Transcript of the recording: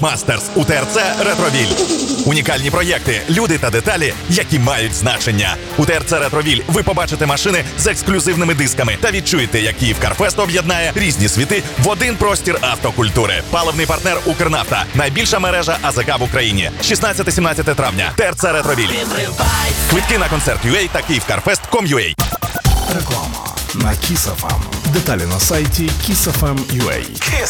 Мастерс у ТРЦ «Ретровіль». Унікальні проєкти, люди та деталі, які мають значення. У ТРЦ «Ретровіль» ви побачите машини з ексклюзивними дисками та відчуєте, як Київ Карфест об'єднає різні світи в один простір автокультури. Паливний партнер «Укрнафта». Найбільша мережа АЗК в Україні. 16-17 травня. ТРЦ «Ретровіль». Квитки на концерт UA та KievCarFest.com.ua. Реклама на Kiss FM. Деталі на сайті kissfm.ua.